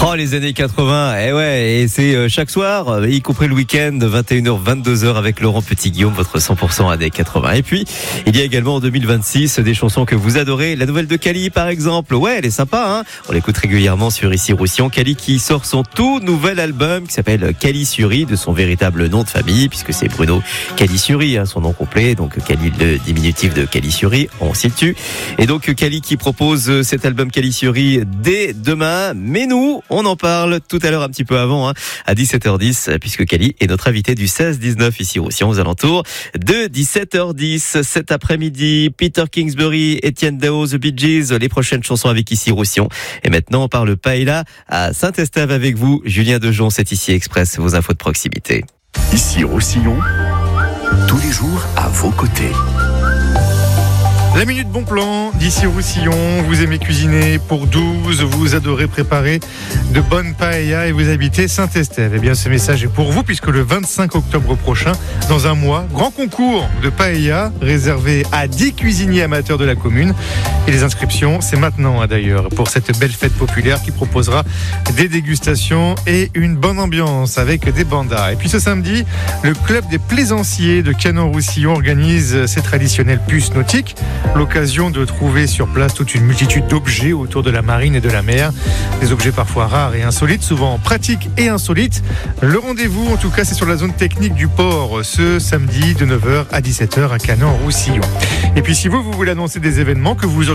Oh, les années 80, et c'est chaque soir, y compris le week-end, 21h, 22h avec Laurent Petit-Guillaume, votre 100% années 80. Et puis, il y a également en 2026 des chansons que vous adorez. La nouvelle de Kali, par exemple. Ouais, elle est sympa, hein. On l'écoute régulièrement sur Ici Roussillon. Kali qui sort son tout nouvel album qui s'appelle Kali Suri, de son véritable nom de famille, puisque c'est Bruno Kali Suri, son nom complet. Donc, Kali, le diminutif de Kali Suri, on s'y tue. Et donc, Kali qui propose cet album Kali Suri dès demain. Mais nous, on en parle tout à l'heure un petit peu avant, à 17h10, puisque Kali est notre invité du 16-19 ici Roussillon, aux alentours de 17h10. Cet après-midi, Peter Kingsbury, Etienne Dao, The Bee Gees, les prochaines chansons avec Ici Roussillon. Et maintenant, on parle paella à Saint-Estève avec vous. Julien Dejon, c'est Ici Express, vos infos de proximité. Ici Roussillon, tous les jours à vos côtés. La minute bon plan d'Ici Roussillon. Vous aimez cuisiner pour 12, vous adorez préparer de bonnes paellas et vous habitez Saint-Estève. Eh bien, ce message est pour vous puisque le 25 octobre prochain, dans un mois, grand concours de paella réservé à 10 cuisiniers amateurs de la commune. Et les inscriptions, c'est maintenant d'ailleurs, pour cette belle fête populaire qui proposera des dégustations et une bonne ambiance avec des bandas. Et puis ce samedi, le club des plaisanciers de Canon-Roussillon organise ses traditionnelles puces nautiques. L'occasion de trouver sur place toute une multitude d'objets autour de la marine et de la mer. Des objets parfois rares et insolites, souvent pratiques et insolites. Le rendez-vous, en tout cas, c'est sur la zone technique du port, ce samedi de 9h à 17h à Canon-Roussillon. Et puis si vous voulez annoncer des événements que vous